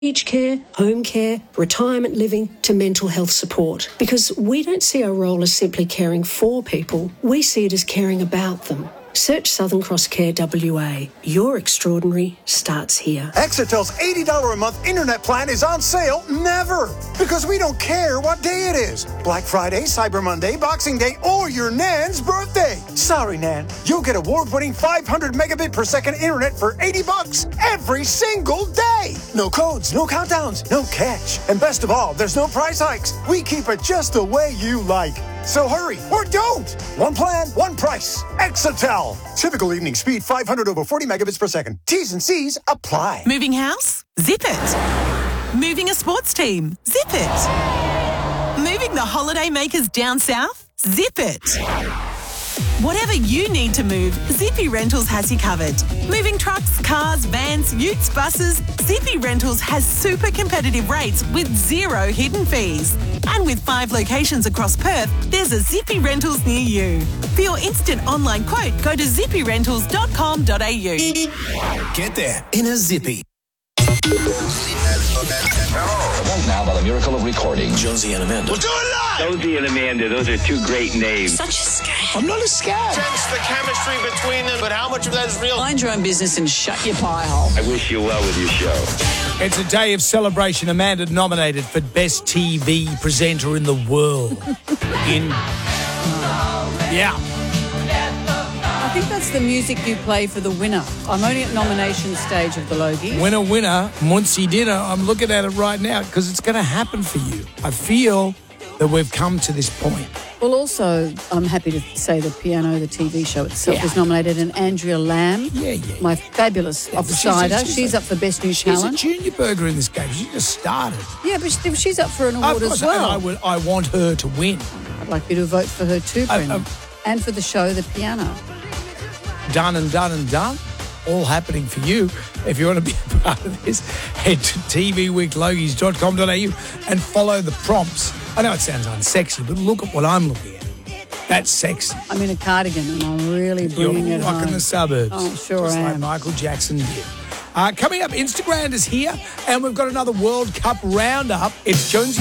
Aged care, home care, retirement living to mental health support. Because we don't see our role as simply caring for people, we see it as caring about them. Search Southern Cross Care WA. Your extraordinary starts here. Exetel's $80 a month internet plan is on sale never. Because we don't care what day it is. Black Friday, Cyber Monday, Boxing Day, or your Nan's birthday. Sorry, Nan. You'll get award-winning 500 megabit per second internet for $80 every single day. No codes, no countdowns, no catch. And best of all, there's no price hikes. We keep it just the way you like. So hurry, or don't. One plan, one price. Exetel. Typical evening speed, 500 over 40 megabits per second. T's and C's apply. Moving house? Zip it. Moving a sports team? Zip it. Moving the holiday makers down south? Zip it. Whatever you need to move, Zippy Rentals has you covered. Moving trucks, cars, vans, utes, buses, Zippy Rentals has super competitive rates with zero hidden fees. And with 5 locations across Perth, there's a Zippy Rentals near you. For your instant online quote, go to zippyrentals.com.au. Get there in a Zippy. Right now, by the miracle of recording, Jonesy and Amanda. We'll do it live! Jonesy and Amanda, those are 2 great names. Such a scam. I'm not a scab. Sense the chemistry between them, but how much of that is real? Mind your own business and shut your pie hole. I wish you well with your show. It's a day of celebration. Amanda nominated for Best TV Presenter in the World. I think that's the music you play for the winner. I'm only at nomination stage of the Logies. Winner, Muncie dinner. I'm looking at it right now because it's going to happen for you. I feel that we've come to this point. Well, also, I'm happy to say the Piano, the TV show itself, was nominated, and Andrea Lamb, my fabulous offsider, she's up for Best New Talent. She's a junior burger in this game. She just started. Yeah, but she's up for an award as well. I want her to win. I'd like you to vote for her too, Brendan. And for the show, The Piano. Done and done and done. All happening for you. If you want to be a part of this, head to tvweeklogies.com.au and follow the prompts. I know it sounds unsexy, but look at what I'm looking at. That's sexy. I'm in a cardigan and I'm really bringing it home. You're rocking the suburbs. Oh, sure just I am. like Michael Jackson did. Coming up, Instagram is here, and we've got another World Cup roundup. It's Jonesy